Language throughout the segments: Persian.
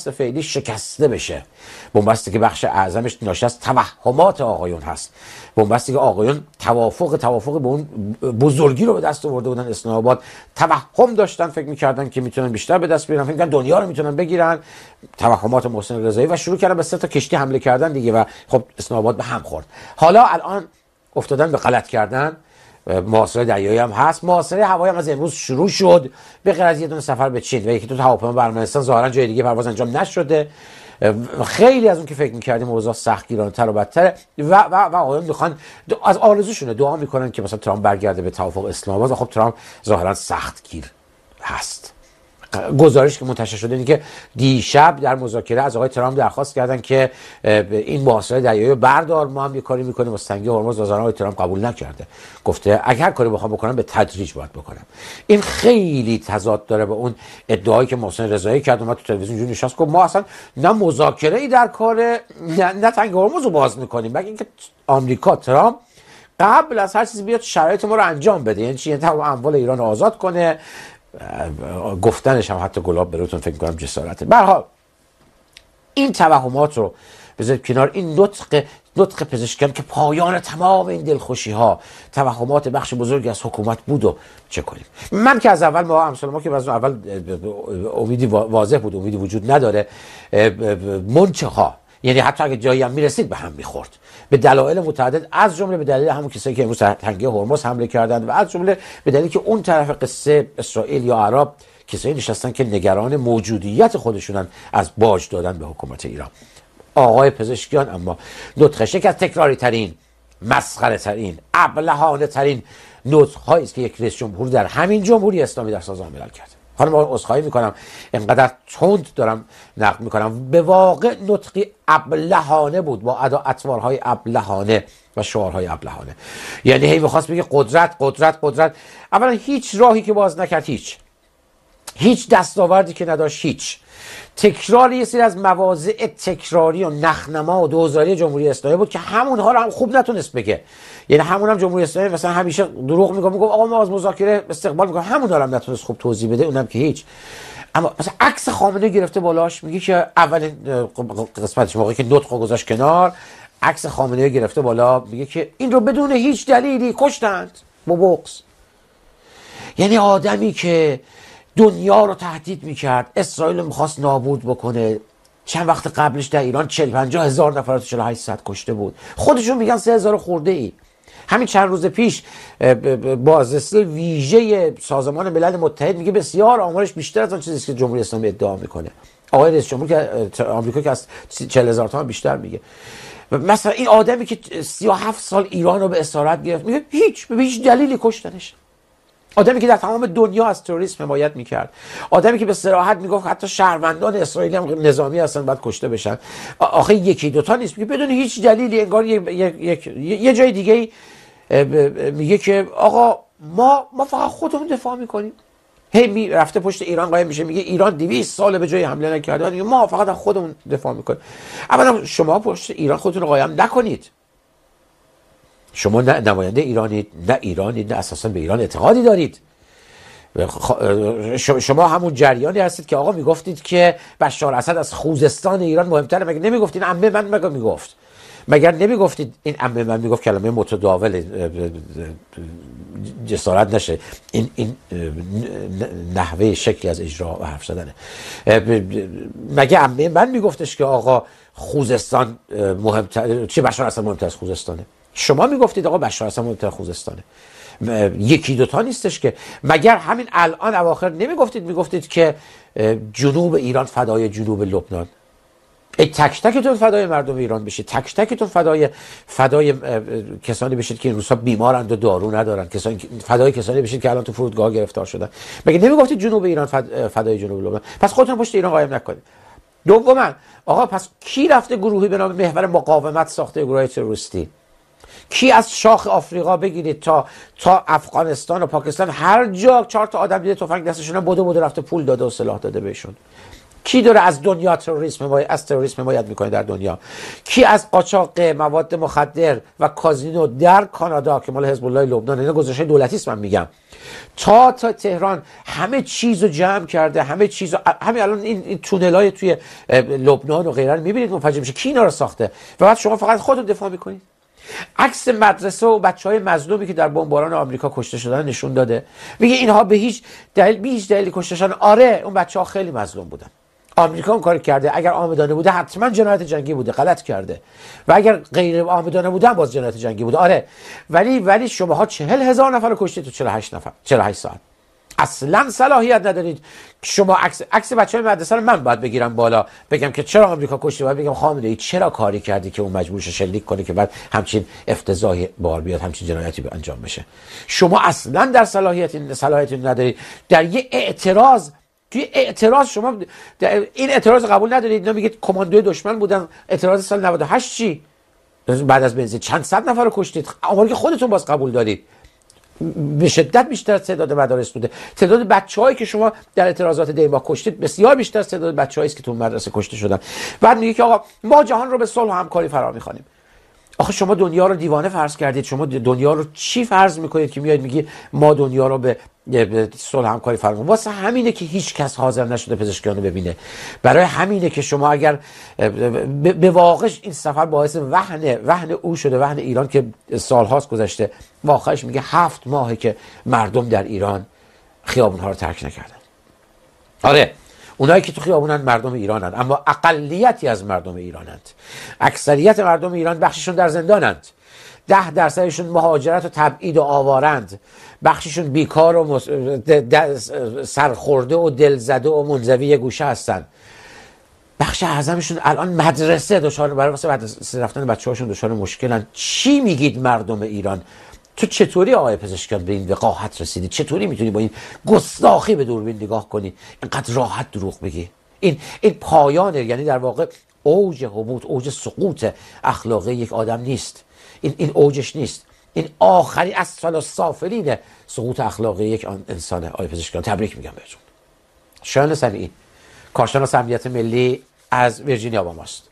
بنبست فعلی شکسته بشه. بنبستی که بخش اعظمش ناشی از توهمات آقایون هست. بنبستی که آقایون توافق به اون بزرگی رو به دست آورده بودن اسلام آباد، توهم داشتن، فکر می‌کردن که میتونن بیشتر به دست بیارن، فکر می‌کردن دنیا رو میتونن بگیرن. توهمات محسن رضایی و شروع کردن به 3 تا کشتی حمله کردن دیگه و خب اسلام آباد به هم خورد. حالا الان افتادن به غلط کردن. محاصره دریایی هم هست، محاصره هوایی هم از امروز شروع شد، به غیر از یه دونه سفر به چین و یکی دو تا هواپیما به ارمنستان. ظاهرا جای دیگه پرواز انجام نشده. خیلی از اون که فکر می‌کردیم اوضاع سخت گیران‌تر و بدتره و آقایون میخوان از آرزوشونه دعا میکنن که مثلا ترامپ برگرده به توافق اسلام آباد. خب ترامپ ظاهرا سختگیر هست. گزارش که منتشر شده اینه که دیشب در مذاکره از آقای ترامپ درخواست کردن که این محاصره دریایی رو بردار، ما هم یه کاری میکنیم واسه تنگی هرمز. ظاهرا آقای ترامپ قبول نکرده، گفته اگر کاری بخوام بکنم به تدریج باید بکنم. این خیلی تضاد داره با اون ادعایی که محسن رضایی کرد، اومد تو تلویزیون جون نشست گفت ما اصلا نه مذاکره ای در کار، نه تنگی هرمز رو باز میکنیم، مگه اینکه آمریکا ترامپ قبل از هر چیزی بیاد شرایط ما رو انجام بده. یعنی چی؟ یعنی تمام اموال ایران رو آزاد کنه. گفتنش هم حتی گلاب بروتون فکر کنم جسارته. به هر حال این توهمات رو بذارید کنار. این نطق پزشکیان که پایان تمام این دلخوشی ها، توهمات بخش بزرگی از حکومت بود و چه کنیم. من که از اول ما که از اول امیدی واضح بود، امیدی وجود نداره. منچها یعنی حتی اگه جایی هم میرسید به هم میخورد به دلایل متعدد، از جمله به دلیل همون کسایی که امروز تنگه هرمز حمله کردند و از جمله به دلیلی که اون طرف قصه اسرائیل یا عرب کسایی نشستن که نگران موجودیت خودشونن از باج دادن به حکومت ایران. آقای پزشکیان اما نطقش یک از تکراری ترین، مسخره ترین، ابلهانه ترین نطق‌هایی است که یک رئیس جمهور در همین جمهوری اسلامی در سازمان ملل کرد. حالا ما عذرخواهی میکنم اینقدر تند دارم نقد میکنم، به واقع نطقی ابلهانه بود با اطوارهای ابلهانه و شعارهای ابلهانه. یعنی هی میخواست بگه قدرت قدرت قدرت. اولا هیچ راهی که باز نکرد، هیچ دستاوردی که نداشت، هیچ تکرار یه سری از مواضع تکراری و نخنما و دوزاری جمهوری اسلامی بود که همونها رو هم خوب نتونست بگه. یعنی همون هم جمهوری اسلامی مثلا همیشه دروغ میگه آقا ما از مذاکره استقبال میکنیم، همونها رو هم نتونست خوب توضیح بده، اونم که هیچ. اما مثلا عکس خامنه‌ای گرفته بالاش، میگه که اولین قسمتش موقعی که نطق گذاشت کنار، عکس خامنه‌ای گرفته بالا، میگه که این رو بدون هیچ دلیلی کشتند با بغض. یعنی آدمی که دنیا رو تهدید میکرد، اسرائیل رو میخواست نابود بکنه، چند وقت قبلش در ایران 40-50 هزار نفر تو 48 ساعت کشته بود، خودشون میگن 3000 خورده ای. همین چند روز پیش بازرسی ویژه سازمان ملل متحد میگه بسیار آمارش بیشتر از آن چیزی که جمهوری اسلامی ادعا میکنه. آقای رئیس جمهور که آمریکا که از 40,000 تا بیشتر میگه. مثلا این آدمی که 37 سال ایران رو به اسارت گرفت، میگه به هیچ دلیلی کشتنش. آدمی که در تمام دنیا از تروریسم حمایت میکرد، آدمی که به صراحت میگفت حتی شهروندان اسرائیلی هم نظامی هستن باید کشته بشن. آخه یکی دوتا نیست، میگه بدون هیچ دلیلی. انگار یه جای دیگه میگه که آقا ما فقط خودمون دفاع میکنیم. هی رفته پشت ایران قایم میشه، میگه ایران 200 سال به جای حمله نکرده، میگه ما فقط خودمون دفاع میکنیم. اولا شما پشت ایران خودتون رو قایم نکنید. شما نه نماینده ایرانید، نه اساسا به ایران اعتقادی دارید. شما همون جریانی هستید که آقا میگفتید که بشار اسد از خوزستان ایران مهمتره. مگر نمیگفتید عمه من میگفت؟ مگر نمیگفتید این عمه من میگفت؟ کلمه متداول، جسارت نشه، این نحوه شکلی از اجرا و حرف زدنه. مگه عمه من میگفتش که آقا خوزستان مهمتر، چه بشار اسد مهمتر از خوزستانه؟ شما میگفتید آقا بشار اسد مهمتر از خوزستانه. یکی دوتا نیستش که. مگر همین الان اواخر میگفتید که جنوب ایران فدای جنوب لبنان؟ ای تک تکتون فدای مردم ایران بشید، تک تکتون فدای کسانی بشید که این روزها بیمارند و دارو ندارن، فدای کسانی بشید که الان تو فرودگاه گرفتار شدن. مگه نمیگفتید جنوب ایران فدای جنوب لبنان؟ پس خودتون پشت ایران قایم نکنید. دوما آقا پس کی رفته گروهی به نام محور مقاومت ساخته، گروه تروریستی؟ کی از شاخ آفریقا بگیرید تا افغانستان و پاکستان، هر جا 4 تا آدم دیده تفنگ دستشون بوده رفته پول داده و سلاح داده بهشون؟ کی داره از دنیا از تروریسم حمایت میکنه در دنیا؟ کی از قاچاق مواد مخدر و کازینو در کانادا که مال حزب الله لبنان، اینا گزارش دولتی است من میگم، تا تهران همه چیزو جمع کرده، همه چیزو، همین الان این تونلای توی لبنان و غیره رو میبینید منفجر میشه. کی اینا رو ساخته؟ و بعد شما فقط خودتون دفاع میکنید. عکس مدرسه و بچهای مظلومی که در بمباران آمریکا کشته شدن نشون داده، میگه اینها به هیچ دلیلی کشته شدن. آره اون بچه‌ها خیلی مظلوم بودن، آمریکا اون کار کرده. اگر آمدانه بوده حتما جنایت جنگی بوده، غلط کرده. و اگر غیر آمدانه بوده باز جنایت جنگی بوده. آره ولی شماها 40,000 نفر رو کشتید تو 48 ساعت. اصلا صلاحیت ندارید. شما عکس بچه‌های مدرسه رو من باید بگیرم بالا بگم که چرا آمریکا کشته، باید بگم خامنه ای چرا کاری کردی که اون مجبور شه شلیک کنه که بعد همچین افتضاحی بار بیاد، همچین جنایتی به انجام بشه. شما اصلا در صلاحیت ندارید. در یه توی اعتراض شما این اعتراض قبول ندارید. اینا میگید کماندوی دشمن بودن. اعتراض سال 98 چی؟ بعد از بنزین چند صد نفر رو کشتید. آماری که خودتون باز قبول دارید. به شدت بیشتر تعداد مدارس بوده. تعداد بچه‌هایی که شما در اعتراضات دیما کشتید بسیار بیشتر از تعداد بچه‌هایی است که تو مدرسه کشته شدن. بعد میگه که آقا ما جهان رو به صلح و همکاری فرا می‌خوانیم. آخه شما دنیا رو دیوانه فرض کردید. شما دنیا رو چی فرض می‌کنید که میاد میگی ما دنیا رو به صلح همکاری فرا می‌خوانیم؟ واسه همینه که هیچ کس حاضر نشده پزشکیان رو ببینه. برای همینه که شما اگر به واقع این سفر باعث وهن او شده، وهن ایران که سال‌هاست گذشته. واقعش میگه 7 ماهه که مردم در ایران خیابون‌ها رو ترک نکردن. آره اونایی که تو خیابونن مردم ایرانن، اما اقلیتی از مردم ایرانند. اکثریت مردم ایران بخششون در زندانند. 10% مهاجرت و تبعید و آوارند. بخششون بیکار و سرخورده و دلزده و منزوی گوشه هستن. بخش اعظمشون الان مدرسه برای واسه رفتن بچه‌هاشون دچار مشکلن. چی میگید مردم ایران؟ تو چطوری آقای پزشکیان به این وقاحت رسیدی؟ چطوری میتونی با این گستاخی به دوربین نگاه کنی، اینقدر راحت دروغ بگی؟ این پایانه، یعنی در واقع اوج هبوط، اوج سقوط اخلاقی یک آدم نیست. این اوجش نیست. این آخری اسفل السافلین سقوط اخلاقی یک انسانه. آقای پزشکیان تبریک میگم بهتون. شایان سمیعی، کارشناس امنیت ملی از ویرجینیا با ماست.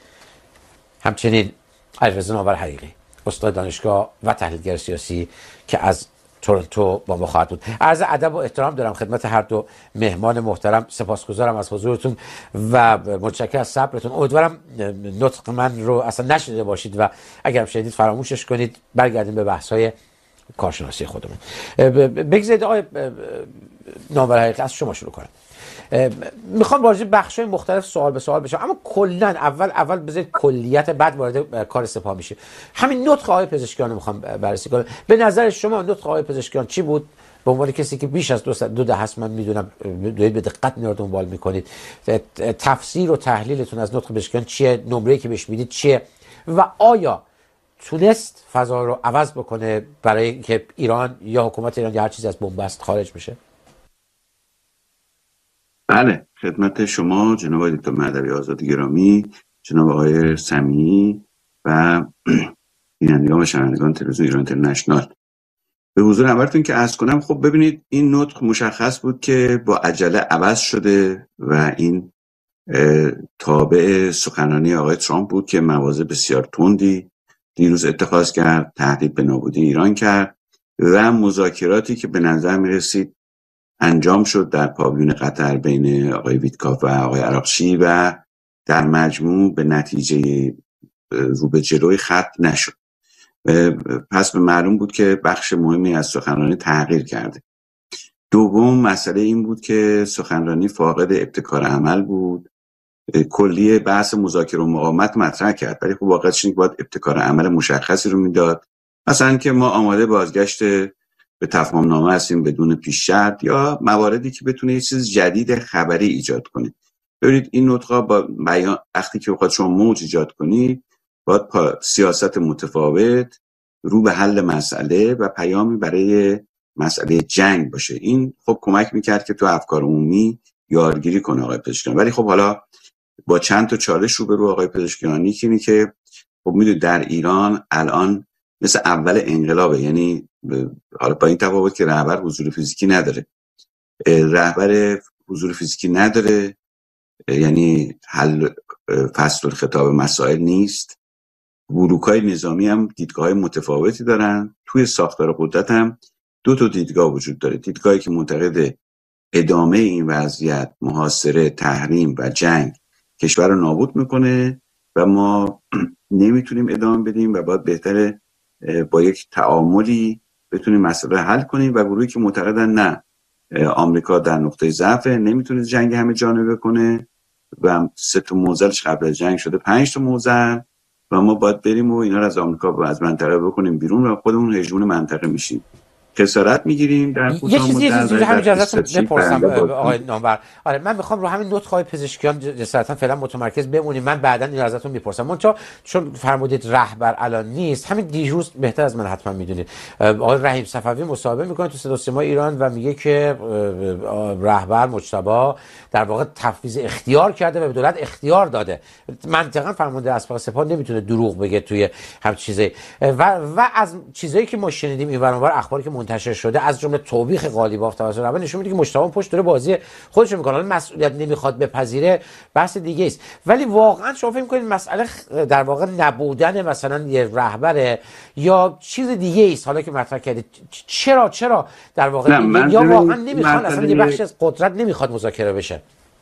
همچنین علیرضا ناور حقیقی، استاد دانشگاه و تحلیلگر سیاسی که از تورنتو با ما خواهد بود. عرض ادب و احترام دارم خدمت هر دو مهمان محترم. سپاسگزارم از حضورتون و متشکرم از صبرتون. امیدوارم نطق من رو اصلا نشنیده باشید و اگر شنیدید فراموشش کنید. برگردیم به بحث‌های کارشناسی خودمون. بگذارید آقای ناور حقیقی از شما شروع کنم. میخوام راجع به بخش‌های مختلف سوال به سوال بشم، اما کلاً اول بذارید کلیت، بعد وارد کار سپاه میشه. همین نطق آقای پزشکیان رو میخوام بررسی کنم. به نظر شما نطق آقای پزشکیان چی بود؟ به عنوان کسی که بیش از 2 دهه هست من میدونم دارید به دقت اینا رو دنبال میکنید، تفسیر و تحلیلتون از نطق پزشکیان چیه؟ نمره‌ای که بهش میدید چیه؟ و آیا تونست فضا رو عوض بکنه برای اینکه ایران یا حکومت ایران یا هر چیزی از بن‌بست خارج بشه؟ بله، خدمت شما جناب دکتر مهدوی آزاد گرامی، جناب آقای سمیعی و بینندگان و شنوندگان تلویزیون ایران اینترنشنال، به حضور همتون که عرض کنم. خب ببینید، این نطق مشخص بود که با عجله عوض شده و این تابع سخنرانی آقای ترامپ بود که مواضع بسیار تندی دیروز اتخاذ کرد، تهدید به نابودی ایران کرد و مذاکراتی که به نظر می رسید انجام شد در پاویون قطر بین آقای ویتکاف و آقای عراقچی و در مجموع به نتیجه رو به جلوی خط نشد. پس به معلوم بود که بخش مهمی از سخنرانی تغییر کرده. دوم مسئله این بود که سخنرانی فاقد ابتکار عمل بود. کلیه بحث مذاکره و مقاومت مطرح کرد، ولی خب واقعیتش اینه که باید ابتکار عمل مشخصی رو میداد، مثلا که ما آماده بازگشت به تفاهم نامه هستیم بدون پیش شرط، یا مواردی که بتونه یه چیز جدید خبری ایجاد کنه. ببینید این نطقا با بیان وقتی که بخواد شما موج ایجاد کنید، باید سیاست متفاوت، رو به حل مسئله و پیامی برای مسئله جنگ باشه. این خب کمک میکرد که تو افکار عمومی یارگیری کنه آقای پزشکیان. ولی خب حالا با چند تا چالش روبرو آقای پزشکیانی که اینی که خب میدونید در ایران الان مثل اول انقلابه، یعنی حالا با این تفاوت که رهبر حضور فیزیکی نداره. رهبر حضور فیزیکی نداره یعنی حل فصل الخطاب مسائل نیست. بلوک‌های نظامی هم دیدگاه‌های متفاوتی دارن. توی ساختار قدرت هم دو تا دیدگاه وجود داره. دیدگاهی که معتقد ادامه این وضعیت، محاصره، تحریم و جنگ کشور رو نابود میکنه و ما نمیتونیم ادامه بدیم و باید بهتره با یک تعاملی بتونیم مسئله حل کنیم، و گروهی که معتقدن نه، آمریکا در نقطه ضعف، نمیتونه جنگ همه جانبه کنه و 3 تا موزلش قبل از جنگ شده 5 تا موزل و ما باید بریم و اینا رو از آمریکا و از منطقه بکنیم بیرون و خودمون هجمون منطقه میشیم، خسارت میگیریم در یه کوتاه چیزی مدت. همین ازتون بپرسم آقای نامور. آره من میخوام رو همین نطق های پزشکیان جسارتا فعلا متمرکز بمونیم، من بعدا این ازتون میپرسم. چون فرمودید رهبر الان نیست، همین دیروز بهتر از من حتما میدونید آقای رحیم صفوی مصاحبه میکنه تو صدا و سیما ایران و میگه که رهبر مجتبی در واقع تفویض اختیار کرده و به دولت اختیار داده. منطقا فرمانده اسبق سپاه نمیتونه دروغ بگه توی هم چیزی و از چیزایی که ما شنیدیم این ور اخباری که منتشر شده از جمله توبیخ قالیباف توسط رهبر نشون میده که مجتبی پشت داره بازی خودش میکنه. حالا مسئولیت نمیخواد بپذیره بحث دیگه است، ولی واقعا شما فکر میکنید مسئله در واقع نبودن مثلا یه رهبر یا چیز دیگه است حالا که مطرح کردید؟ چرا در واقع یا واقعا نمیخوان، اصلا یه بخش از قدرت نمیخواد مذاکره بشه؟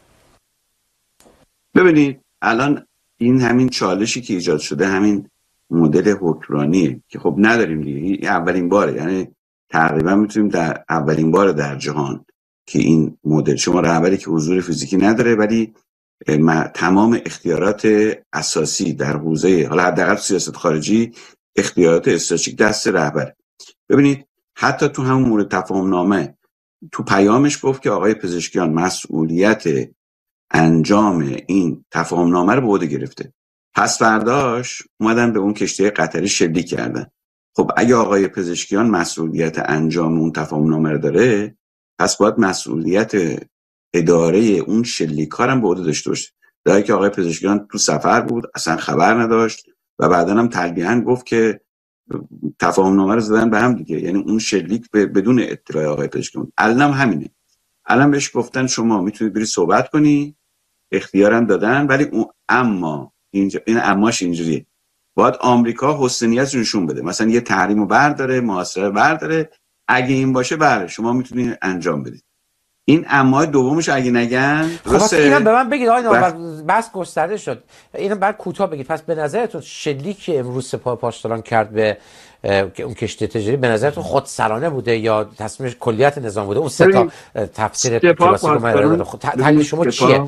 ببینید الان این همین چالشی که ایجاد شده همین مدل حکمرانیه که خب نداریم دیگه، اولین باره، یعنی تقریبا میتونیم در اولین بار در جهان که این مدل، شما رهبری که حضور فیزیکی نداره ولی تمام اختیارات اساسی در حوزه، حالا حداقل سیاست خارجی، اختیارات استراتژیک دست رهبر. ببینید حتی تو همون مورد تفاهم نامه تو پیامش گفت که آقای پزشکیان مسئولیت انجام این تفاهم نامه رو به عهده گرفته. پس فرداش اومدن به اون کشتی قطری شلیک کردن. خب اگه آقای پزشکیان مسئولیت انجام اون تفاهم نامه رو داره، پس باید مسئولیت اداره اون شلیک‌ها هم به عهده داشته باشه. در حالی که آقای پزشکیان تو سفر بود، اصلا خبر نداشت و بعداً هم تلبیحاً گفت که تفاهم نامه رو زدن به هم دیگه، یعنی اون شلیک بدون اطلاع آقای پزشکیان. الان همینه. الان بهش گفتن شما میتونید بری صحبت کنی، اختیارم دادن، ولی اما اینجا این اماش اینجوریه، باید آمریکا حسنیت نشون بده، مثلا یه تحریمو برداره، محاصره برداره، اگه این باشه بله شما میتونید انجام بدید. این اما دومش اگه نگن درسته. اینم به من بگید آقای نامور، بس گسترده شد، اینم بعد کوتاه بگید. پس به نظرتون شلیک که امروز سپاه پاسداران کرد به اون کشتی تجاری به نظرتون خودسرانه بوده یا تصمیم کلیت نظام بوده؟ اون سه تا تفسیر کلاسیک رو تحلیل شما چیه؟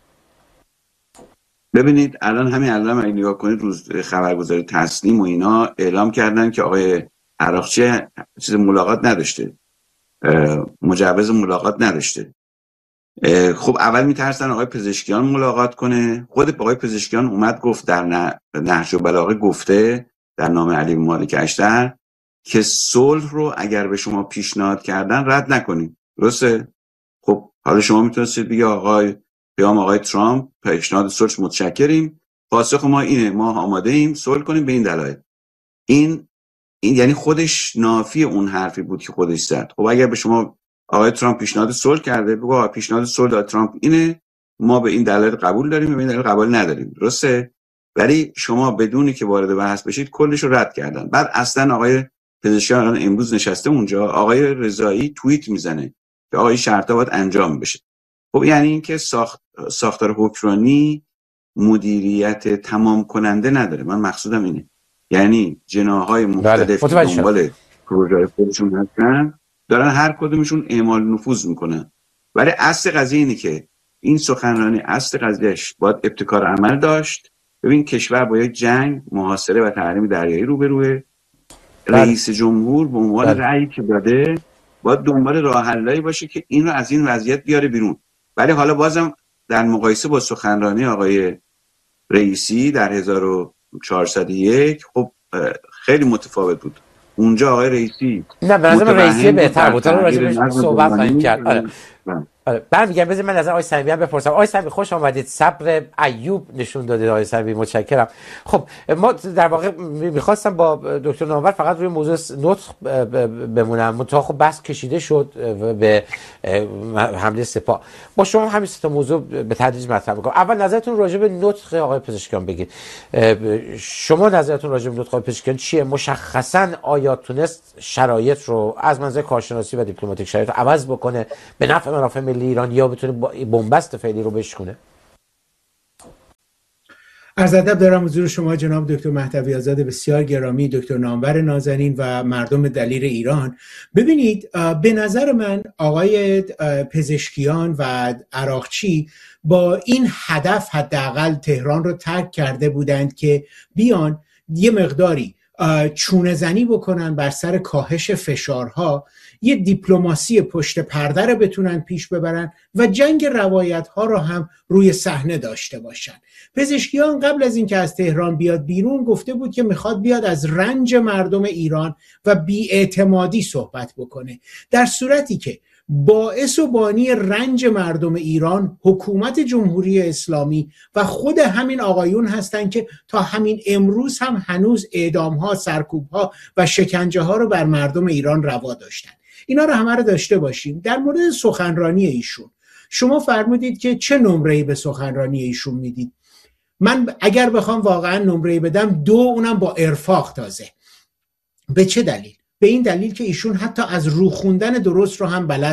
ببینید الان الان اگه نگاه کنید روز خبرگزاری تسنیم و اینا اعلام کردن که آقای عراقچی چیز ملاقات نداشته، مجوز ملاقات نداشته. خب اول میترسن آقای پزشکیان ملاقات کنه. خود آقای پزشکیان اومد گفت در نهج البلاغه گفته در نامه علی مالک اشتر که صلح رو اگر به شما پیشنهاد کردن رد نکنید. درسته؟ خب حالا شما میتونید بگید آقای ترامپ پیشنهاد صلح متشکریم، پاسخ ما اینه، ما آماده ایم صلح کنیم به این دلایل. این یعنی خودش نافی اون حرفی بود که خودش زد. خب اگر به شما آقای ترامپ پیشنهاد صلح کرده، بگو پیشنهاد صلح داد ترامپ اینه، ما به این دلایل قبول داریم، به این دلایل قبول نداریم. درسته؟ ولی شما بدونی که وارد بحث بشید کلش رو رد کردن. بعد اصلا آقای پزشکیان امروز نشسته اونجا، آقای رضایی توییت میزنه که آقای شرطا باید انجام بشه. خب یعنی این که ساختار حکمرانی مدیریت تمام کننده نداره. من مقصودم اینه، یعنی جناح‌های مختلف دنبال پروژه خودشون هستن، دارن هر کدومشون اعمال نفوذ میکنن. ولی اصل قضیه اینه که این سخنرانی اصل قضیهش باید ابتکار عمل داشت. ببین کشور با یک جنگ، محاصره و تحریم دریایی روبروه. رئیس جمهور به عنوان رأیی که داده باید دنبال راه حلایی باشه که این رو از این وضعیت بیاره بیرون. ولی حالا بازم در مقایسه با سخنرانی آقای رئیسی در 1401 خب خیلی متفاوت بود. اونجا آقای رئیسی نه به نظر رئیسی بهتر بود، رو راجبش صحبت خواهیم کرد. برمیگردم. بذار من از آقای صمیمی هم بپرسم. آقای صمیمی خوش آمدید. صبر ایوب نشون دادید آقای صمیمی، متشکرم. خب ما در واقع میخواستم با دکتر نامور فقط روی موضوع نطق بمونم، منتها خب بحث کشیده شد به حمله سپاه. با شما همین سه تا موضوع به تدریج مطرح میکنم. اول نظرتون راجع به نطق آقای پزشکیان بگید. شما نظرتون راجع به نطق آقای پزشکیان چیه؟ مشخصا آیا تونست شرایط رو از منظر کارشناسی و دیپلماتیک شرایط رو عوض بکنه به نفع منافع ملی ایران، یا بتونه بنبست فعلی رو بشکونه؟ عرض ادب دارم حضور شما جناب دکتر مهدوی آزاد بسیار گرامی، دکتر نامور نازنین و مردم دلیر ایران. ببینید، به نظر من آقای پزشکیان و عراقچی با این هدف حداقل تهران رو ترک کرده بودند که بیان یه مقداری چونه زنی بکنن بر سر کاهش فشارها، یه دیپلماسی پشت پرده رو بتونن پیش ببرن و جنگ روایت ها رو هم روی صحنه داشته باشن. پزشکیان قبل از اینکه از تهران بیاد بیرون گفته بود که میخواد بیاد از رنج مردم ایران و بی‌اعتمادی صحبت بکنه، در صورتی که باعث و بانی رنج مردم ایران حکومت جمهوری اسلامی و خود همین آقایون هستند که تا همین امروز هم هنوز اعدام‌ها، سرکوب‌ها و شکنجه‌ها رو بر مردم ایران روا داشتن. اینا رو همه رو داشته باشیم. در مورد سخنرانی ایشون شما فرمودید که چه نمره‌ای به سخنرانی ایشون میدید. من اگر بخوام واقعا نمره‌ای بدم 2، اونم با ارفاق تازه. به چه دلیل؟ به این دلیل که ایشون حتی از رو خوندن درست رو هم بلد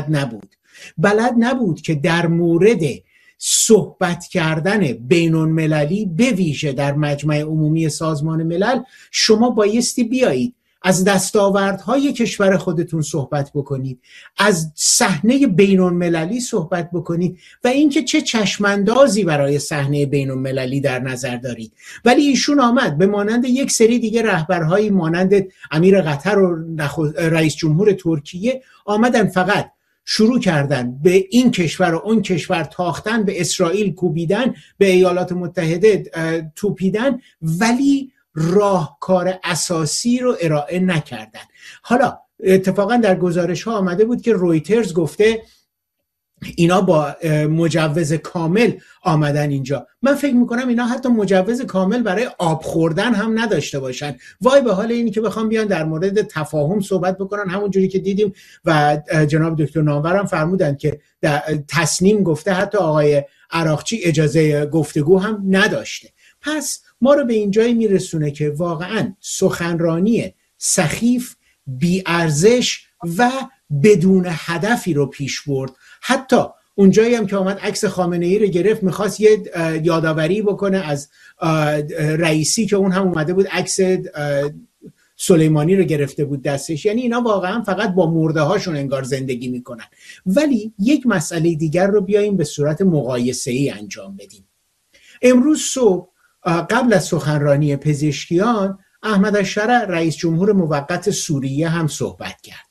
نبود که در مورد صحبت کردن بین المللی به ویژه در مجمع عمومی سازمان ملل شما بایستی بیایید از دستاوردهای کشور خودتون صحبت بکنید، از صحنه بین المللی صحبت بکنید و اینکه چه چشماندازی برای صحنه بین المللی در نظر دارید. ولی ایشون آمد به مانند یک سری دیگه رهبرهایی مانند امیر قطر و رئیس جمهور ترکیه آمدن فقط شروع کردن به این کشور و اون کشور تاختن، به اسرائیل کوبیدن، به ایالات متحده توپیدن، ولی راهکار اساسی رو ارائه نکردن. حالا اتفاقا در گزارش ها آمده بود که رویترز گفته اینا با مجوز کامل آمدن اینجا. من فکر میکنم اینا حتی مجوز کامل برای آب خوردن هم نداشته باشن. وای به حال اینی که بخوام بیان در مورد تفاهم صحبت بکنن، همون جوری که دیدیم و جناب دکتر نامور هم فرمودن که تصنیم گفته حتی آقای عراقچی اجازه گفتگو هم نداشته. پس ما رو به این جایی میرسونه که واقعا سخنرانی سخیف، بی‌ارزش و بدون هدفی رو پیش برد. حتی اونجایی هم که آمد عکس خامنه‌ای رو گرفت، میخواست یه یادآوری بکنه از رئیسی که اون هم اومده بود عکس سلیمانی رو گرفته بود دستش. یعنی اینا واقعا فقط با مرده هاشون انگار زندگی میکنن. ولی یک مسئله دیگر رو بیاییم به صورت مقایسه‌ای انجام بدیم. امروز صبح قبل از سخنرانی پزشکیان، احمد الشرع رئیس جمهور موقت سوریه هم صحبت کرد.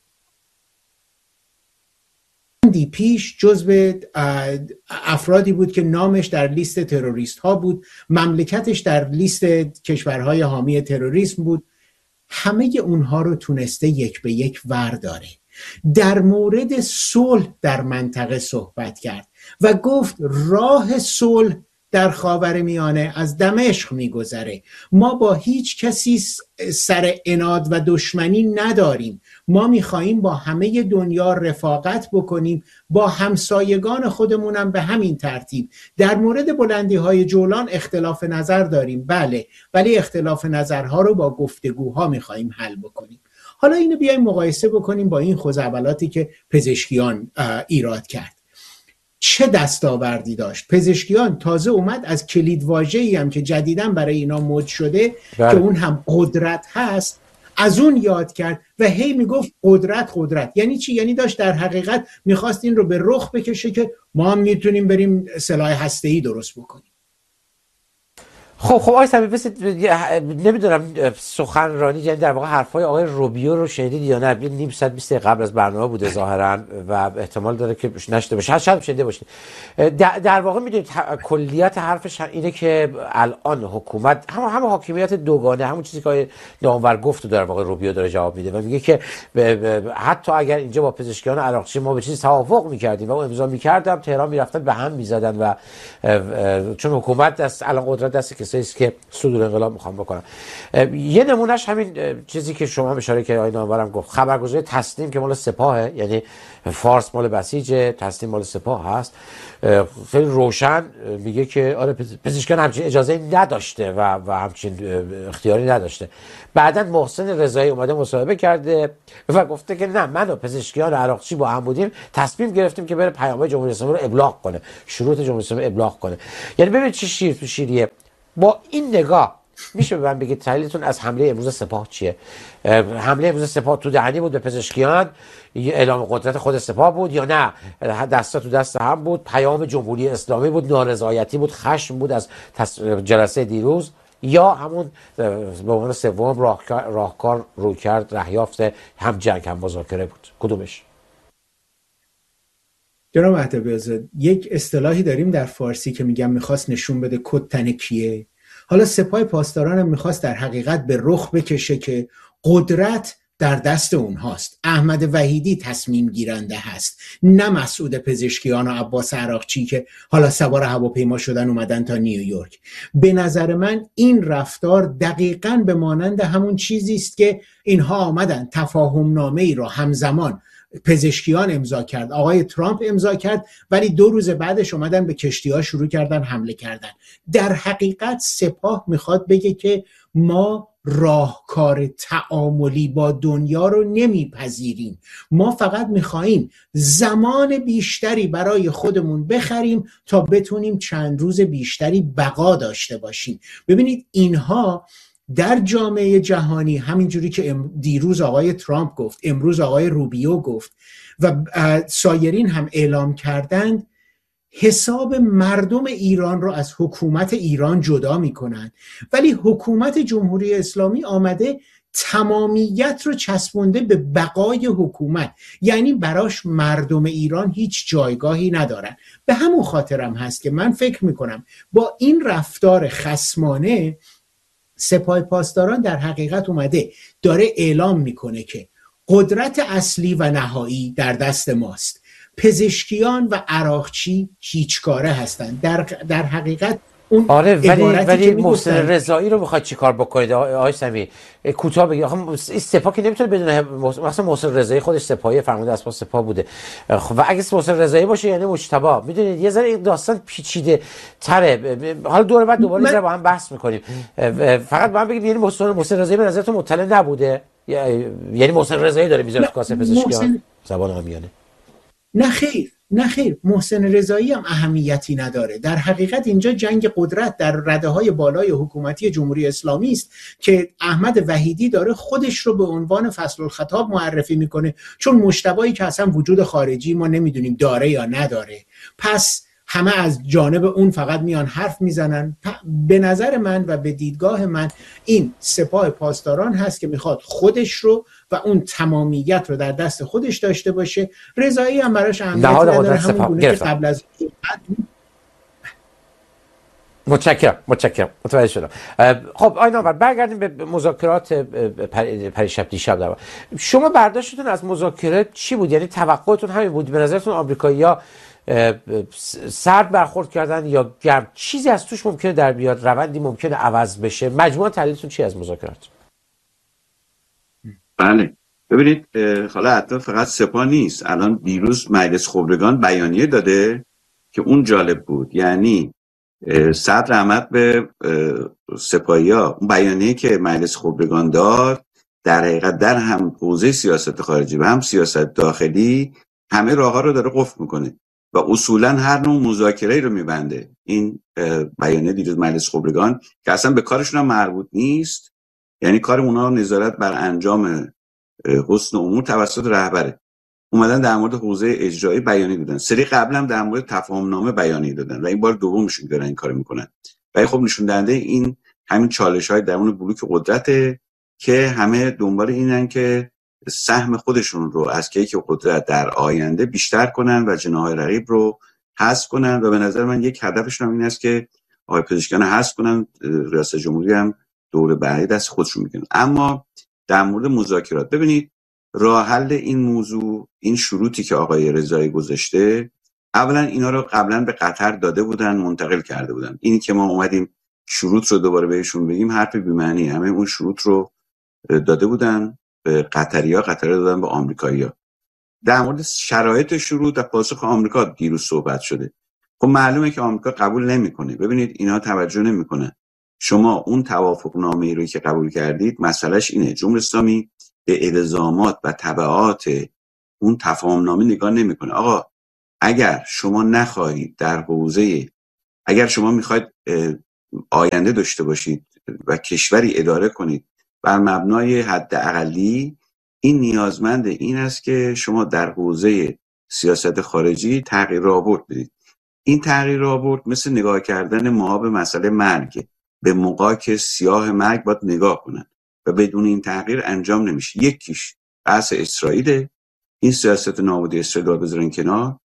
دی پیش جزو افرادی بود که نامش در لیست تروریست ها بود، مملکتش در لیست کشورهای حامی تروریسم بود. همه اونها رو تونسته یک به یک ورداره. در مورد صلح در منطقه صحبت کرد و گفت راه صلح در خاورمیانه از دمشق میگذره. ما با هیچ کسی سر عناد و دشمنی نداریم. ما میخواییم با همه دنیا رفاقت بکنیم، با همسایگان خودمونم به همین ترتیب. در مورد بلندی های جولان اختلاف نظر داریم، بله، ولی اختلاف نظرها رو با گفتگوها میخواییم حل بکنیم. حالا اینو بیایم مقایسه بکنیم با این خزعبلاتی که پزشکیان ایراد کرد. چه دستاوردی داشت؟ پزشکیان تازه اومد از کلیدواژه‌ای هم که جدیداً برای اینا مد شده که اون هم قدرت هست، از اون یاد کرد و هی میگفت قدرت. یعنی چی؟ یعنی داشت در حقیقت میخواست این رو به رخ بکشه که ما هم میتونیم بریم سلاح هسته‌ای درست بکنیم. خب آقای صمیمی، نمیدونم سخنرانی یعنی در واقع حرفای آقای روبیو رو شنیدید یا نه؟ نیم ساعت 20 دقیقه قبل از برنامه بوده ظاهرا و احتمال داره که نشده باشه، شاید شنیده باشید. در واقع میدونید کلیت حرفش اینه که الان حکومت هم حاکمیت دوگانه، همون چیزی که آقای نامور گفت و در واقع روبیو داره جواب میده و میگه که حتی اگر اینجا با پزشکیان عراقچی ما به چیزی توافق میکردیم و امضا میکردم، تهران میرفتن به هم میزدن و چون حکومت دست الان قدرت دست کسایی است که صدور انقلاب میخوام بکنن. یه نمونهش همین چیزی که شما اشاره کردید آقای نامورم گفت، خبرگزاری تسنیم که مال سپاهه، یعنی فارس مال بسیجه، تسنیم مال سپاه هست، خیلی روشن میگه که آره پزشکیان همچین اجازه نداشته و همچین اختیاری نداشته. بعداً محسن رضایی اومده مصاحبه کرده و گفته که نه، من و پزشکیان عراقچی با هم بودیم، تصمیم گرفتیم که بره پیامبر جمهوری اسلامی رو ابلاغ کنه، شروط جمهوری اسلامی ابلاغ کنه. یعنی ببینید چه شیر تو شیریه. با این نگاه میشه به من بگید تحلیلتون از حمله امروز سپاه چیه؟ حمله امروز سپاه تو دهنی بود به پزشکیان، اعلام قدرت خود سپاه بود یا نه دستا تو دست هم بود، پیام جمهوری اسلامی بود، نارضایتی بود، خشم بود از جلسه دیروز، یا همون به عنوان سوم راهکار رویکرد رهیافت هم جنگ هم مذاکره بود؟ کدومش؟ جناب مهدوی آزاد، یک اصطلاحی داریم در فارسی که میگم میخواست نشون بده کد تن کیه. حالا سپاه پاسداران هم میخواست در حقیقت به رخ بکشه که قدرت در دست اونهاست. احمد وحیدی تصمیم گیرنده هست، نه مسعود پزشکیان و عباس عراقچی که حالا سوار هواپیما شدن اومدن تا نیویورک. به نظر من این رفتار دقیقاً به مانند همون چیزی است که اینها آمدن تفاهم نامه ای را همزمان پزشکیان امضا کرد، آقای ترامپ امضا کرد، ولی 2 روز بعدش اومدن به کشتی‌ها شروع کردن حمله کردن. در حقیقت سپاه میخواد بگه که ما راهکار تعاملی با دنیا رو نمیپذیریم، ما فقط میخواییم زمان بیشتری برای خودمون بخریم تا بتونیم چند روز بیشتری بقا داشته باشیم. ببینید اینها در جامعه جهانی همینجوری که دیروز آقای ترامپ گفت، امروز آقای روبیو گفت و سایرین هم اعلام کردند، حساب مردم ایران رو از حکومت ایران جدا میکنن، ولی حکومت جمهوری اسلامی آمده تمامیت رو چسبونده به بقای حکومت، یعنی براش مردم ایران هیچ جایگاهی ندارن. به همون خاطرم هست که من فکر میکنم با این رفتار خصمانه سپاه پاسداران در حقیقت اومده داره اعلام میکنه که قدرت اصلی و نهایی در دست ماست، پزشکیان و عراقچی هیچکاره هستند. در حقیقت اون آره، ولی محسن رضایی رو میخواد چیکار بکنید آقای صمیمی؟ کوتاه بگید. آخه این سپاه که نمیتونه بدونه، مثلا محسن رضایی خودش سپاهی، فرمانده اسباب سپاه بوده. و اگه محسن رضایی باشه یعنی مجتبی، میدونید یه ذره این داستان پیچیده تره. حالا دور بعد دوباره با هم بحث میکنیم. فقط با هم بگید یعنی محسن رضایی به نظرتون مطلع نبوده؟ یعنی محسن رضایی داره میذاره تو کاسه پزشکیان زبان عامیانه؟ نه خیر، محسن رضایی هم اهمیتی نداره. در حقیقت اینجا جنگ قدرت در رده‌های بالای حکومتی جمهوری اسلامی است که احمد وحیدی داره خودش رو به عنوان فصل الخطاب معرفی میکنه، چون مجتبی که اصلا وجود خارجی ما نمیدونیم داره یا نداره، پس همه از جانب اون فقط میان حرف میزنن. به نظر من و به دیدگاه من این سپاه پاسداران هست که میخواد خودش رو و اون تمامیت رو در دست خودش داشته باشه. رضایی هم براش اهمیتی نداره، همون گونه که قبل از متشکرم متوجه شدم. خب آقای نامور، برگردیم به مذاکرات پریشب دیشب. شما برداشتتون از مذاکرات چی بود؟ یعنی توقعتون همین بود؟ به نظرتون آمریکایی‌ها سرد برخورد کردن یا گرم؟ چیزی از توش ممکنه در بیاد؟ روندی ممکنه عوض بشه؟ مجموعاً تحلیلتون چی از مذاکرات؟ بله، ببینید حالا حتی فقط سپاه نیست، الان دیروز مجلس خبرگان بیانیه داده که اون جالب بود. یعنی صدر رحمت به سپاهی‌ها، اون بیانیه که مجلس خبرگان داد در حقیقت در هم حوزه سیاست خارجی و هم سیاست داخلی همه راه‌ها رو داره قفل میکنه و اصولا هر نوع مذاکره‌ای رو میبنده. این بیانیه دیروز مجلس خبرگان که اصلا به کارشون هم مربوط نیست، یعنی کار اونها نظارت بر انجام حسن امور توسط رهبره، اومدن در مورد حوزه اجرایی بیانیه دادن. سری قبل هم در مورد تفاهم نامه بیانیه دادن و این بار دومشون دارن این کارو میکنن ولی خب نشون دهنده این همین چالش‌های درون بلوک قدرته که همه دنبال اینن که سهم خودشون رو از کیک قدرت در آینده بیشتر کنن و جناح رقیب رو حذف کنن و به نظر من یک هدفشون هم این است که آقای پزشکیان حذف کنن، ریاست جمهوری هم دوره بعدی دست خودشون میگیرن. اما در مورد مذاکرات ببینید راه حل این موضوع، این شروطی که آقای رضایی گذاشته، اولا اینا رو قبلا به قطر داده بودن، منتقل کرده بودن. اینی که ما اومدیم شروط رو دوباره بهشون بگیم حرف بی‌معنی. همه اون شروط رو داده بودن به قطری‌ها، قطری‌ها دادن به آمریکایی‌ها. در مورد شرایط شروط و پاسخ آمریکا دیروز صحبت شده. خب معلومه که آمریکا قبول نمیکنه. ببینید اینا توجه نمیکنن. شما اون توافقنامه‌ای رو که قبول کردید، مسئلهش اینه جمهوری اسلامی به الزامات و تبعات اون تفاهم‌نامه نگاه نمیکنه. آقا اگر شما نخواهید در حوزه، اگر شما میخواید آینده داشته باشید و کشوری اداره کنید بر مبنای حداقلی، این نیازمند این است که شما در حوزه سیاست خارجی تغییر رابط بدید. این تغییر رابط مثل نگاه کردن ما به مسئله مرگ، به موقع سیاه مرگ باید نگاه کنن و بدون این تغییر انجام نمیشه. یکیش بحث اسرائیل، این سیاست نابودی اسرائیل رو بذارین کنار،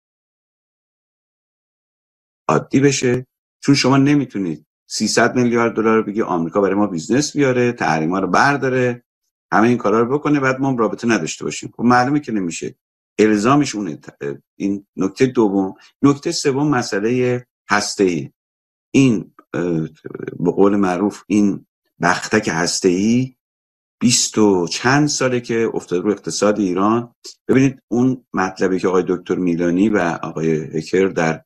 عادی بشه. چون شما نمیتونید 300 میلیارد دلار بگی آمریکا برای ما بیزنس بیاره، تحریما رو برداره، همه این کارا رو بکنه، بعد ما رابطه نداشته باشیم. خب معلومه که نمیشه. الزامش اونه. این نکته دوم. نکته سوم مسئله هسته‌ای. این به قول معروف این بختک هسته‌ای 20 و چند ساله که افتاد رو اقتصاد ایران. ببینید اون مطلبی که آقای دکتر میلانی و آقای هکر در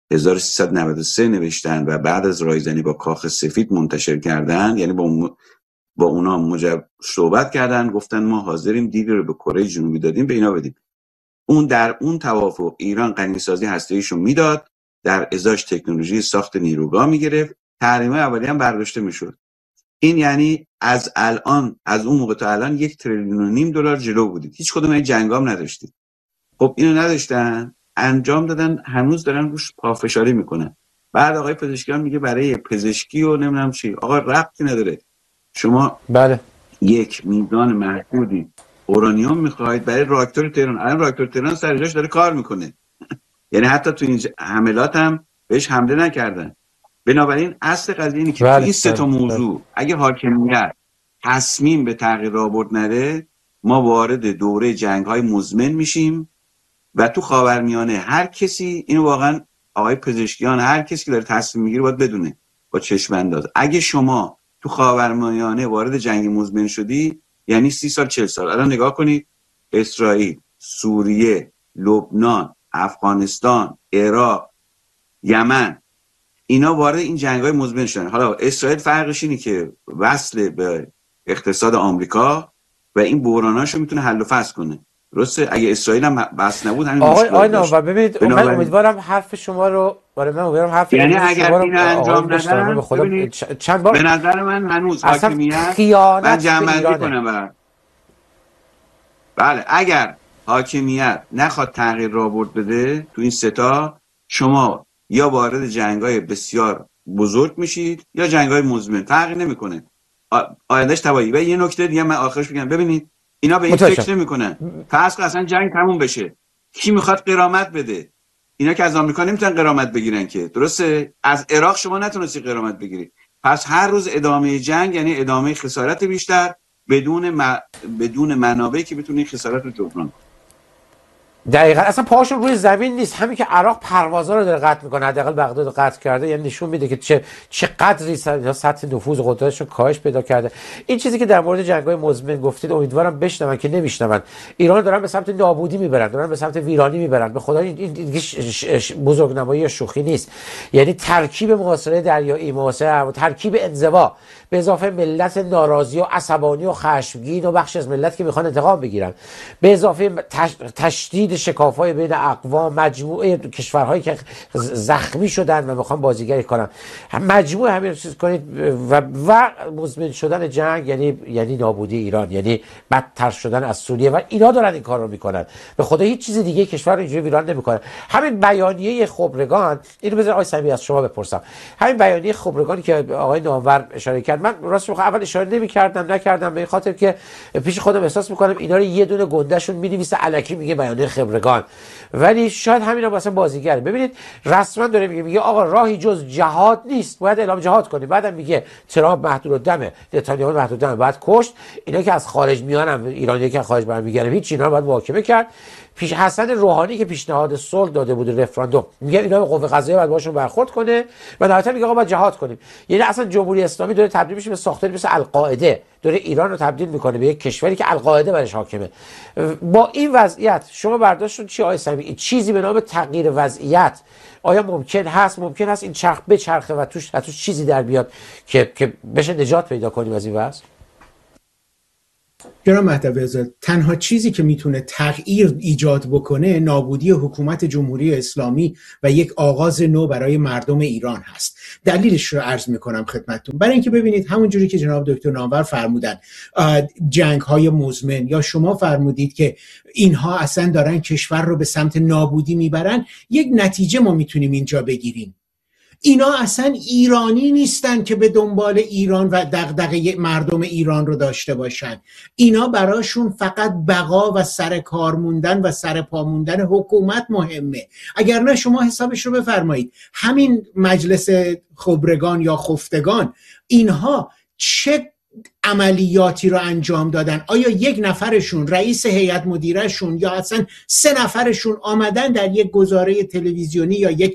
1393 نوشتن و بعد از رایزنی با کاخ سفید منتشر کردن، یعنی با اونا صحبت کردن، گفتن ما حاضریم دیلی رو به کره جنوبی دادیم به اینا بدیم. اون در اون توافق ایران غنیسازی هسته‌ایشو میداد، در ازاش تکنولوژی ساخت نیروگاه میگرفت، تحریم اولیه هم برداشته میشد. این یعنی از الان، از اون موقع تا الان 1.5 تریلیون دلار جلو بودید. هیچ کدوم این جنگام نداشتید. خب اینو نداشتن، انجام دادن، هنوز دارن روش پافشاری میکنن. بعد آقای پزشکیان میگه برای پزشکی و نمیدونم چی. آقا ربطی نداره. شما بله یک میزان محدودی اورانیوم میخواید برای راکتور تهران. الان راکتور تهران سر جاش داره کار میکنه. یعنی حتی تو این حملات هم بهش حمله نکردن. بنابراین اصل قضیه اینه که این سه تا موضوع اگه حاکمیت تصمیم به تغییر رابط نده، ما وارد دوره جنگ‌های مزمن میشیم و تو خاورمیانه هر کسی، اینو واقعا آقای پزشکیان، هر کسی که داره تصمیم میگیره باید بدونه با چشم انداز. اگه شما تو خاورمیانه وارد جنگ مزمن شدی، یعنی 30 سال 40 سال. الان نگاه کنید اسرائیل، سوریه، لبنان، افغانستان، عراق، یمن، اینا وارد این جنگ‌های مزمن شدن. حالا اسرائیل فرقش اینه که وصل به اقتصاد آمریکا و این بحراناشو میتونه حل و فصل کنه. درسته؟ اگه اسرائیل هم بس نبود همین آقای نامور، ببینید من امیدوارم حرف شما رو، برای من امیدوارم حرف یعنی اگر این انجام ندن به خدا چند بار به نظر من هنوز حاکمیت خیانت جمع‌بندی کنم. بله اگر حاکمیت نخواد تغییر رابط بده تو این سه تا، شما یا وارد جنگ‌های بسیار بزرگ میشید یا جنگ‌های مزمن، فرقی نمیکنه. آیندهش تباهی. و یه نکته دیگه من آخرش بگم، ببینید اینا به این فکر نمیکنن فرض کن اصلا جنگ تموم بشه، کی میخواد غرامت بده؟ اینا که از آمریکا نمیتونن غرامت بگیرن که، درسته؟ از عراق شما نتونستی غرامت بگیری. پس هر روز ادامه جنگ یعنی ادامه خسارت بیشتر بدون منابعی که بتونه این خسارت رو جبران کنه. دقیقاً اصلا پاهاشون روی زمین نیست. همین که عراق پروازا رو داره قطع میکنه، حداقل بغداد رو قطع کرده، یعنی نشون میده که چه قدری سطح نفوذ قدرتشون کاهش پیدا کرده. این چیزی که در مورد جنگ‌های مزمن گفتید امیدوارم بشنون که نمیشنون. ایران دارن به سمت نابودی میبرن، دارن به سمت ویرانی میبرن. به خدا این بزرگنمایی شوخی نیست. یعنی ترکیب محاصره دریایی، محاصره، ترکیب انزوا به اضافه ملت ناراضی و عصبانی و خشمگین و بخش از ملت که میخوان انتقام بگیرن، به اضافه تشدید تولید شکاف‌های بین اقوام، مجموعه کشورهایی که زخمی شدن و میخوان بازیگری کنن، مجموعه همین چیز کنید و مزمن شدن جنگ یعنی نابودی ایران، یعنی بدتر شدن از سوریه و اینا دارن این کار رو میکنن. به خدا هیچ چیز دیگه کشور رو اینجوری ویران نمیکنن. همین بیانیه خبرگان، اینو بذار آقای سمیعی از شما بپرسم، همین بیانیه خبرگانی که آقای نامور اشاره کرد، من راستش اول اشاره نکردم به خاطر که پیش خودم احساس میکنم اینا رو یه دونه گندهشون مینویسه الکی میگه بیانیه خبرگان، ولی شاید همینا واسه بازیگره. ببینید رسما داره میگه آقا راهی جز جهاد نیست، باید اعلام جهاد کنیم. بعدم میگه ترامپ محدودالدمه، نتانیاهو محدودالدمه، باید کشت. اینا که از خارج میانن، ایرانی که خارج برمیگردن، هیچ اینا رو باید محاکمه کرد. پیش حسن روحانی که پیشنهاد صلح داده بود رفراندوم، میگه اینا به قوه قضاییه باید باشون برخورد کنه و نهایتا میگه آقا باید جهاد کنیم. یعنی اصلا جمهوری اسلامی داره تبدیل میشه به ساختاری مثل القاعده، داره ایران رو تبدیل میکنه به یک کشوری که القاعده برش حاکمه. با این وضعیت شما برداشتون چی آقای سمیعی؟ چیزی به نام تغییر وضعیت آیا ممکن هست این چرخ بچرخه و توش چیزی در بیاد که بشه نجات پیدا کنیم از این وضع؟ جناب مهدوی آزاد، تنها چیزی که میتونه تغییر ایجاد بکنه نابودی حکومت جمهوری اسلامی و یک آغاز نو برای مردم ایران هست. دلیلش رو عرض میکنم خدمتتون. برای اینکه ببینید همون جوری که جناب دکتر نامور فرمودن جنگ های مزمن، یا شما فرمودید که اینها اصلا دارن کشور رو به سمت نابودی میبرن، یک نتیجه ما میتونیم اینجا بگیریم. اینا اصلا ایرانی نیستن که به دنبال ایران و دغدغه مردم ایران رو داشته باشن. اینا براشون فقط بقا و سر کار موندن و سر پا موندن حکومت مهمه. اگر نه شما حسابش رو بفرمایید. همین مجلس خبرگان یا خفتگان، اینها چه عملیاتی رو انجام دادن؟ آیا یک نفرشون، رئیس هیئت مدیرهشون، یا اصلا 3 نفرشون آمدن در یک گزاره تلویزیونی یا یک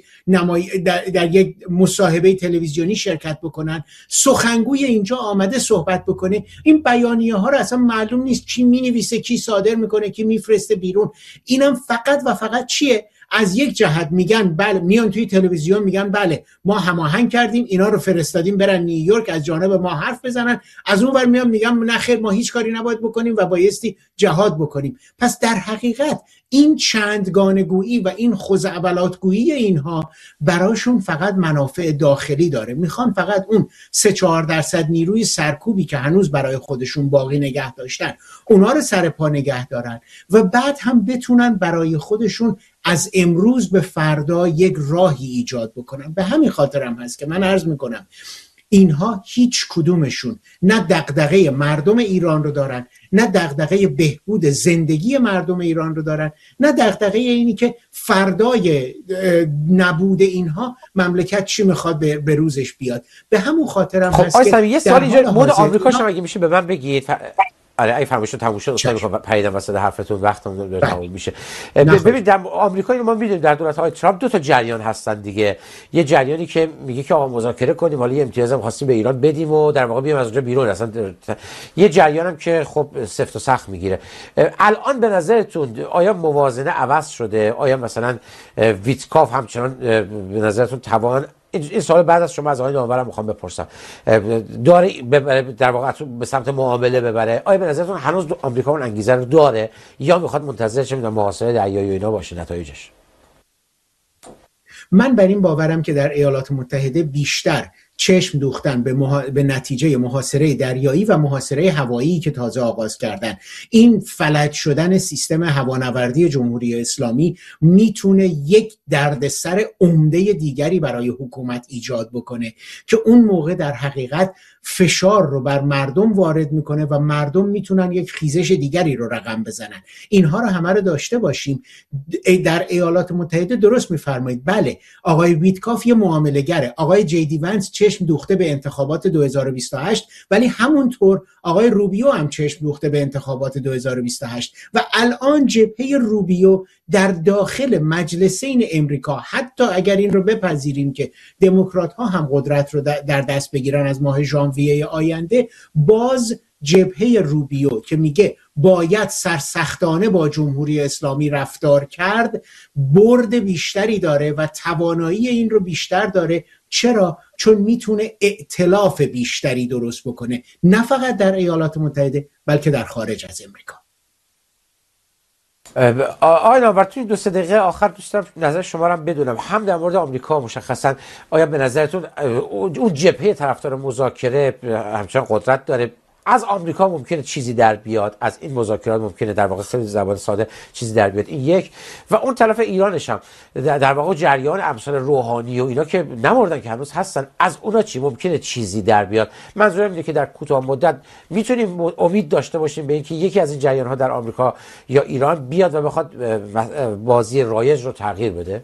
در یک مصاحبه تلویزیونی شرکت بکنن؟ سخنگوی اینجا آمده صحبت بکنه؟ این بیانیه ها رو اصلا معلوم نیست کی مینویسه، کی صادر میکنه، کی میفرسته بیرون. اینم فقط و فقط چیه؟ از یک جهت میگن بله، میان توی تلویزیون میگن بله ما هماهنگ کردیم، اینا رو فرستادیم برن نیویورک از جانب ما حرف بزنن، از اون ور میان میگن نه خیر ما هیچ کاری نباید بکنیم و بایستی جهاد بکنیم. پس در حقیقت این چندگانه گویی و این خزعبلات گویی اینها براشون فقط منافع داخلی داره. میخوان فقط اون 3-4% نیروی سرکوبی که هنوز برای خودشون باقی نگه داشتن اونا رو سر پا نگه دارن و بعد هم بتونن برای خودشون از امروز به فردا یک راهی ایجاد بکنن. به همین خاطر هم هست که من عرض میکنم اینها هیچ کدومشون نه دغدغه مردم ایران رو دارن، نه دغدغه بهبود زندگی مردم ایران رو دارن، نه دغدغه اینی که فردای نبود اینها مملکت چی میخواد به روزش بیاد. به همون خاطر هم هست که یه سوالی اینجا مورد آمریکا شما اگه میشه به من بگید. آره ای فرمایشتون تموم شد، اصلا میخوام پریدم وسط حرفتون، وقتم داره تموم میشه. ببینید در آمریکا ما می‌بینیم در دولت‌های ترامپ 2 تا جریان هستن دیگه. یه جریانی که میگه که آقا مذاکره کنیم، حالا یه امتیازم خواستیم به ایران بدیم و در واقع بیام از اونجا بیرون. اصلا یه جریانم که خب سفت و سخت میگیره. الان به نظرتون آیا موازنه عوض شده؟ آیا مثلا ویتکاف همچنان به نظرتون توان؟ این سوال بعد از شما از آقای نامورم میخوام بپرسم، داره در واقع به سمت معامله ببره؟ آیا به نظرتون هنوز آمریکا اون انگیزه رو داره یا میخواد منتظر چه میدونم محاصره دریایی و اینا باشه نتایجش؟ من بر این باورم که در ایالات متحده بیشتر چشم دوختن به نتیجه محاصره دریایی و محاصره هوایی که تازه آغاز کردن. این فلج شدن سیستم هوانوردی جمهوری اسلامی میتونه یک دردسر عمده دیگری برای حکومت ایجاد بکنه که اون موقع در حقیقت فشار رو بر مردم وارد میکنه و مردم میتونن یک خیزش دیگری رو رقم بزنن. اینها رو همه رو داشته باشیم. در ایالات متحده درست میفرمایید، بله آقای ویتکاف یه معامله گره، آقای جی دی ونس چشم دوخته به انتخابات 2028، ولی همونطور آقای روبیو هم چشم دوخته به انتخابات 2028 و الان جبهه روبیو در داخل مجلسین امریکا، حتی اگر این رو بپذیریم که دموکرات ها هم قدرت رو در دست بگیرن از ماه ژانویه آینده، باز جبهه روبیو که میگه باید سرسختانه با جمهوری اسلامی رفتار کرد برد بیشتری داره و توانایی این رو بیشتر داره. چرا؟ چون میتونه ائتلاف بیشتری درست بکنه، نه فقط در ایالات متحده بلکه در خارج از امریکا. آقای نامور توی 2-3 دقیقه آخر دوست دارم نظر شما رو هم بدونم، هم در مورد آمریکا مشخصا آیا به نظرتون اون جبهه طرفدار مذاکره همچنان قدرت داره؟ از آمریکا ممکنه چیزی در بیاد، از این مذاکرات ممکنه در واقع خیلی زبان ساده چیزی در بیاد، این یک. و اون طرف ایرانش هم در واقع جریان امثال روحانی و اینا که نمردن که هنوز هستن، از اونا چی ممکنه چیزی در بیاد؟ منظورم اینه که در کوتاه مدت میتونیم امید داشته باشیم به اینکه یکی از این جریان ها در آمریکا یا ایران بیاد و بخواد بازی رایج رو تغییر بده.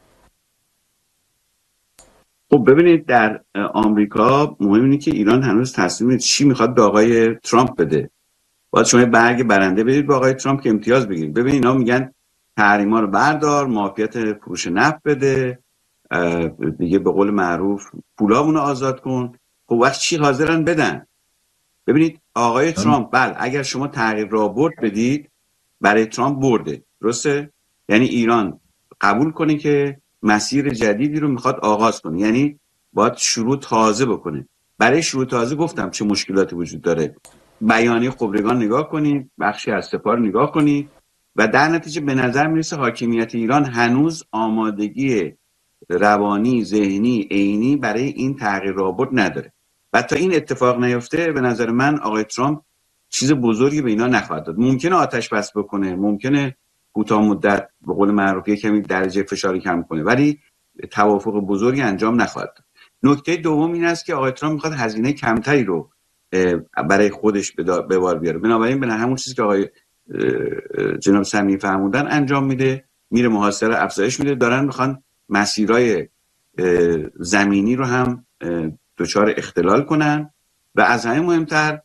خب ببینید در آمریکا مهم اینه که ایران هنوز تصمیم چی میخواد به آقای ترامپ بده. باید شما برگ برنده بدید به آقای ترامپ که امتیاز بگیرید. ببین اینا میگن تحریما رو بردار، معافیت فروش نفت بده، دیگه به قول معروف پولامونو آزاد کن. خب وقت چی حاضرن بدن؟ ببینید آقای ترامپ اگر شما تغییر رابرد بدید برای ترامپ برده، درسته؟ یعنی ایران قبول کنه که مسیر جدیدی رو میخواد آغاز کنه، یعنی باید شروع تازه بکنه. برای شروع تازه گفتم چه مشکلاتی وجود داره. بیانیه خبرگان نگاه کنید، بخشی از سپاه نگاه کنید و در نتیجه به نظر میرسه حاکمیت ایران هنوز آمادگی روانی، ذهنی، عینی برای این تغییر رابط نداره. و تا این اتفاق نیفته به نظر من آقای ترامپ چیز بزرگی به اینا نخواهد داد. ممکنه آتش بس بکنه، ممکنه کوتاه مدت به قول معروف کمی درجه فشاری کم کنه، ولی توافق بزرگی انجام نخواهد داد. نکته دوم این است که آقای ترامپ میخواد هزینه کمتری رو برای خودش به بار بیاره. بنابراین به همون چیزی که آقای جناب سمیعی فرمودن انجام میده، میره محاصره افزایش میده، دارن میخوان مسیرهای زمینی رو هم دچار اختلال کنن و از همه مهمتر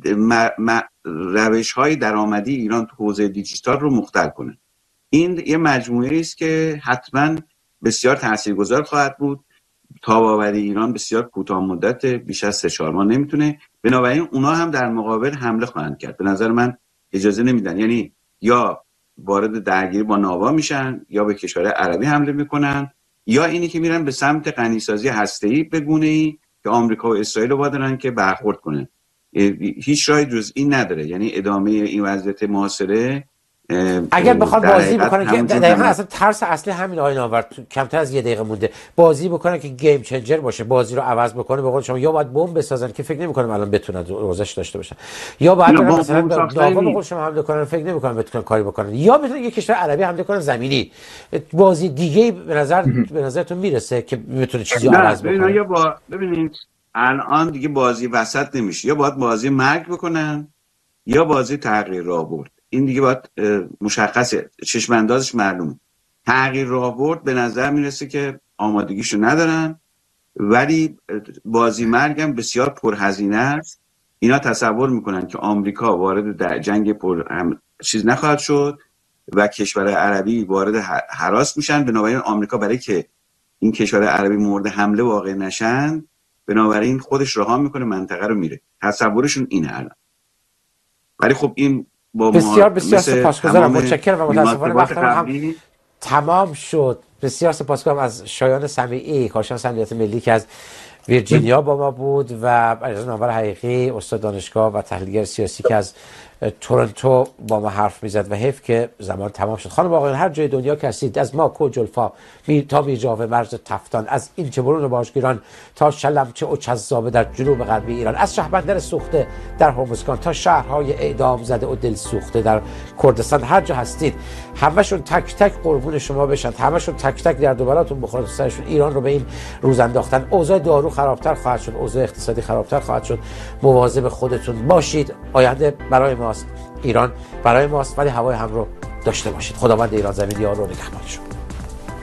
روش‌های درآمدی ایران تو حوزه دیجیتال رو مختل کنن. این یه مجموعه است که حتما بسیار تاثیرگذار خواهد بود. تاب‌آوری ایران بسیار کوتاه مدت، بیش از 3-4 ماه نمیتونه. بنابراین اونا هم در مقابل حمله خواهند کرد. به نظر من اجازه نمیدن، یعنی یا وارد درگیری با ناوا میشن یا به کشور عربی حمله میکنن یا اینی که میرن به سمت غنیسازی هسته‌ای به گونه‌ای که آمریکا و اسرائیل رو وادارن که برخورد کنن. هیچ راهی جز این نداره، یعنی ادامه این وضعیت محاصره اگر بخواد بازی بکنه که دقیقاً اصلا ترس اصلی همین آقای نامور، کمتر از 1 دقیقه مونده، بازی بکنه که گیم چنجر باشه، بازی رو عوض بکنه. به قول شما یا باید بمب بسازن که فکر نمی‌کنم الان بتونن روزش داشته باشن، یا باید مثلا ناوا به قول شما حمله کنن، فکر نمی‌کنم بتونن کاری بکنن، یا بتونن یک کشور عربی حمله کنن زمینی. بازی دیگه به نظرتون میرسه که بتونه چیزی عوض بکنه؟ یا ببینید الان دیگه بازی وسط نمیشه، یا باید بازی مرگ بکنن یا بازی تغییر راه برد. این دیگه باید مشخصه، چشم اندازش معلومه. تغییر راه برد به نظر میرسه که آمادگیشو ندارن، ولی بازی مرگ هم بسیار پرهزینه است. اینا تصور میکنن که آمریکا وارد در جنگ چیز نخواهد شد و کشور عربی وارد هراس میشن. بنابراین آمریکا برای که این کشور عربی مورد حمله واقع نشن، بنابراین خودش رها میکنه، منطقه رو میره. تصورشون اینه الان. ولی خب این بسیار سپاسگزارم، متشکرم و متاسفانه وقت هم تمام شد. بسیار سپاسگزارم از شایان سمیعی، کارشناس امنیت ملی که از ویرجینیا با ما بود و علیرضا نامور حقیقی، استاد دانشگاه و تحلیلگر سیاسی که از تورنتو با ما حرف میزد. و حیف که زمان تمام شد. خانم آقایان، هر جای دنیا که هستید، از ماکو جلفا تا میرجاوه مرز تفتان، از این چه برون باشگیران تا شلمچه و چذابه در جنوب غربی ایران، از شهربندر سوخته در هرمزگان تا شهرهای اعدام زده و دل سوخته در کردستان، هر جا هستید همشون تک تک قربون شما بشن، همشون تک تک درد و بلاتون بخوره، سرشون ایران رو به این روز انداختن. اوضاع دارو خرابتر خواهد شد، اوضاع اقتصادی خرابتر خواهد شد. مواظب خودتون باشید. آینده برای ماست، ایران برای ماست، ولی هوای هم رو داشته باشید. خداوند ایران زمین یار و نگهبانشون.